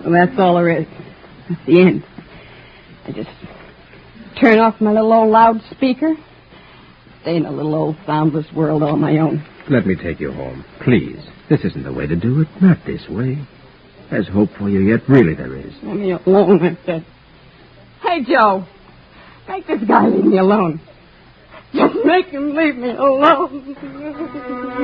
Well, that's all there is. That's the end. I just turn off my little old loudspeaker. Stay in a little old soundless world all my own. Let me take you home, please. This isn't the way to do it. Not this way. There's hope for you yet. Really, there is. Leave me alone, I said. Hey, Joe. Make this guy leave me alone. Just make him leave me alone.